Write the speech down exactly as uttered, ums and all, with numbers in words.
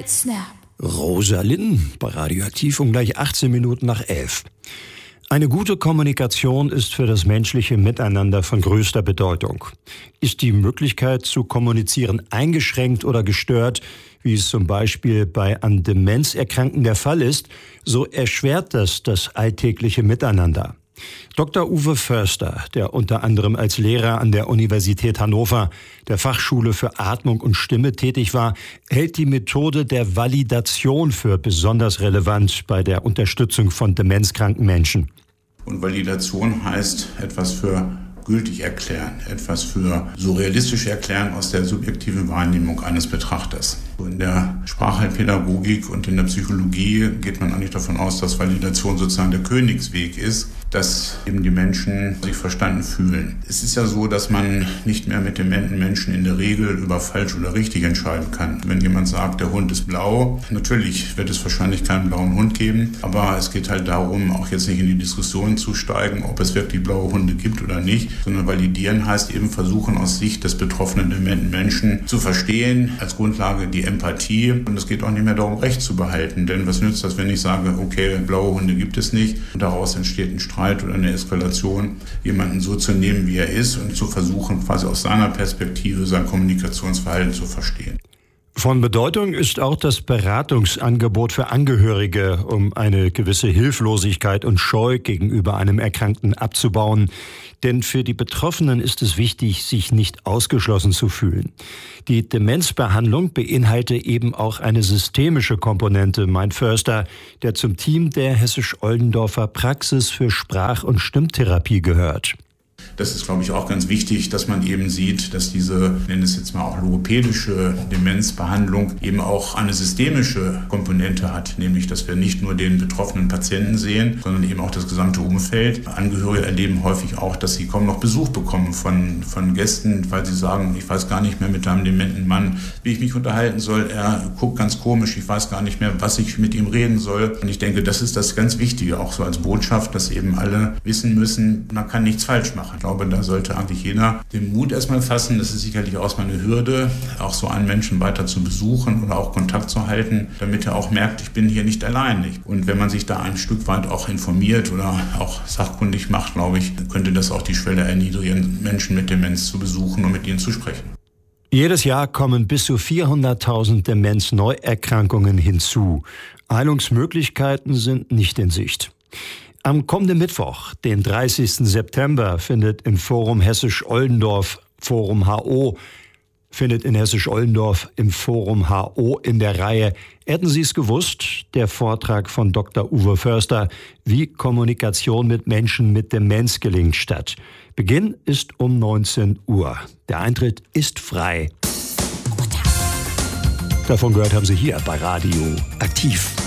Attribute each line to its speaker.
Speaker 1: Snap.
Speaker 2: Rosa Linn bei Radioaktiv um gleich achtzehn Minuten nach elf. Eine gute Kommunikation ist für das menschliche Miteinander von größter Bedeutung. Ist die Möglichkeit zu kommunizieren eingeschränkt oder gestört, wie es zum Beispiel bei an Demenz Erkrankten der Fall ist, so erschwert das das alltägliche Miteinander. Doktor Uwe Förster, der unter anderem als Lehrer an der Universität Hannover, der Fachschule für Atmung und Stimme tätig war, hält die Methode der Validation für besonders relevant bei der Unterstützung von demenzkranken Menschen.
Speaker 3: Und Validation heißt etwas für gültig erklären, etwas für surrealistisch erklären aus der subjektiven Wahrnehmung eines Betrachters. In der Sprachheilpädagogik und in der Psychologie geht man eigentlich davon aus, dass Validation sozusagen der Königsweg ist, dass eben die Menschen sich verstanden fühlen. Es ist ja so, dass man nicht mehr mit dementen Menschen in der Regel über falsch oder richtig entscheiden kann. Wenn jemand sagt, der Hund ist blau, natürlich wird es wahrscheinlich keinen blauen Hund geben, aber es geht halt darum, auch jetzt nicht in die Diskussion zu steigen, ob es wirklich blaue Hunde gibt oder nicht, sondern validieren heißt eben versuchen, aus Sicht des betroffenen dementen Menschen zu verstehen, als Grundlage die Empathie. Und es geht auch nicht mehr darum, Recht zu behalten, denn was nützt das, wenn ich sage, okay, blaue Hunde gibt es nicht und daraus entsteht ein Streit oder eine Eskalation, jemanden so zu nehmen, wie er ist und zu versuchen, quasi aus seiner Perspektive sein Kommunikationsverhalten zu verstehen.
Speaker 2: Von Bedeutung ist auch das Beratungsangebot für Angehörige, um eine gewisse Hilflosigkeit und Scheu gegenüber einem Erkrankten abzubauen. Denn für die Betroffenen ist es wichtig, sich nicht ausgeschlossen zu fühlen. Die Demenzbehandlung beinhaltet eben auch eine systemische Komponente, meint Förster, der zum Team der Hessisch-Oldendorfer Praxis für Sprach- und Stimmtherapie gehört.
Speaker 3: Das ist, glaube ich, auch ganz wichtig, dass man eben sieht, dass diese, ich nenne es jetzt mal auch logopädische Demenzbehandlung eben auch eine systemische Komponente hat, nämlich, dass wir nicht nur den betroffenen Patienten sehen, sondern eben auch das gesamte Umfeld. Angehörige erleben häufig auch, dass sie kaum noch Besuch bekommen von, von Gästen, weil sie sagen, ich weiß gar nicht mehr mit einem dementen Mann, wie ich mich unterhalten soll. Er guckt ganz komisch, ich weiß gar nicht mehr, was ich mit ihm reden soll. Und ich denke, das ist das ganz Wichtige, auch so als Botschaft, dass eben alle wissen müssen, man kann nichts falsch machen. Ich glaube, da sollte eigentlich jeder den Mut erstmal fassen. Das ist sicherlich auch mal eine Hürde, auch so einen Menschen weiter zu besuchen oder auch Kontakt zu halten, damit er auch merkt, ich bin hier nicht allein. Und wenn man sich da ein Stück weit auch informiert oder auch sachkundig macht, glaube ich, könnte das auch die Schwelle erniedrigen, Menschen mit Demenz zu besuchen und mit ihnen zu sprechen.
Speaker 2: Jedes Jahr kommen bis zu vierhunderttausend Demenz-Neuerkrankungen hinzu. Heilungsmöglichkeiten sind nicht in Sicht. Am kommenden Mittwoch, den dreißigsten September, findet im Forum Hessisch-Oldendorf, Forum H O, findet in Hessisch-Oldendorf im Forum H O in der Reihe Hätten Sie es gewusst? Der Vortrag von Doktor Uwe Förster, wie Kommunikation mit Menschen mit Demenz gelingt, statt. Beginn ist um neunzehn Uhr. Der Eintritt ist frei. Davon gehört haben Sie hier bei Radio Aktiv.